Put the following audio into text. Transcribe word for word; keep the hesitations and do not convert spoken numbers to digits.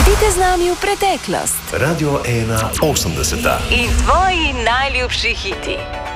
Pojdite z nami v preteklost. Radio ena osemdeseta. In tvoji najljubši hiti.